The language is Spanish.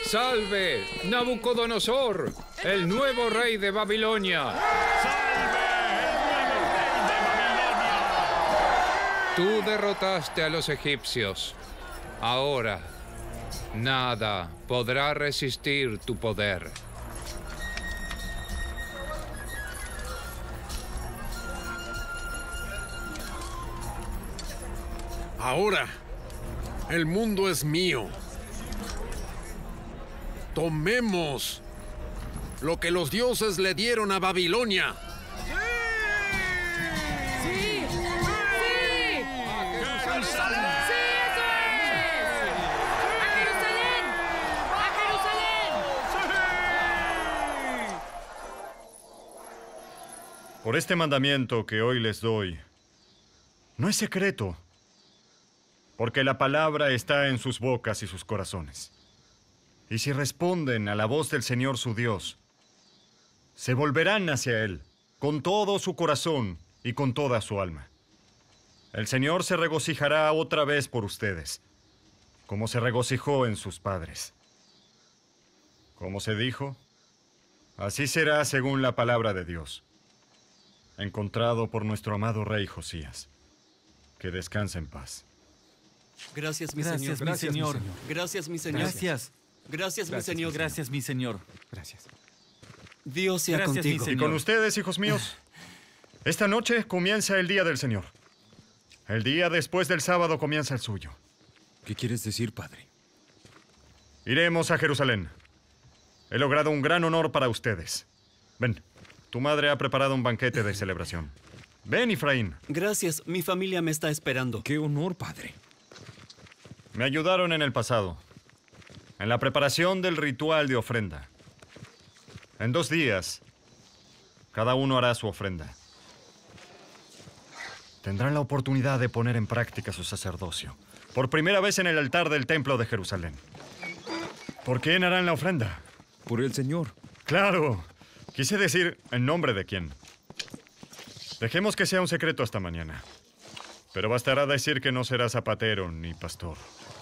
¡Salve, Nabucodonosor, el nuevo rey de Babilonia! ¡Salve, el nuevo rey de Babilonia! Tú derrotaste a los egipcios. Ahora, nada podrá resistir tu poder. Ahora, el mundo es mío. Tomemos lo que los dioses le dieron a Babilonia. ¡Sí! ¡Sí! ¡Jerusalén! ¡Sí, eso es! ¡A Jerusalén! ¡A Jerusalén! Por este mandamiento que hoy les doy, no es secreto, porque la palabra está en sus bocas y sus corazones. Y si responden a la voz del Señor su Dios, se volverán hacia Él con todo su corazón y con toda su alma. El Señor se regocijará otra vez por ustedes, como se regocijó en sus padres. Como se dijo, así será según la palabra de Dios, encontrado por nuestro amado rey Josías. Que descanse en paz. Gracias, mi Gracias, Señor. mi Señor. Gracias, mi Señor. Gracias. Gracias, mi Señor. Gracias, mi Señor. Gracias. Dios sea Gracias, mi contigo. Y Señor. con ustedes, hijos míos, esta noche comienza el día del Señor. El día después del sábado comienza el suyo. ¿Qué quieres decir, padre? Iremos a Jerusalén. He logrado un gran honor para ustedes. Ven, tu madre ha preparado un banquete de celebración. Ven, Efraín. Gracias, mi familia me está esperando. ¡Qué honor, padre! Me ayudaron en el pasado, en la preparación del ritual de ofrenda. En 2 días, cada uno hará su ofrenda. Tendrán la oportunidad de poner en práctica su sacerdocio, por primera vez en el altar del templo de Jerusalén. ¿Por quién harán la ofrenda? Por el Señor. Claro, quise decir en nombre de quién. Dejemos que sea un secreto hasta mañana. Pero bastará decir que no será zapatero ni pastor.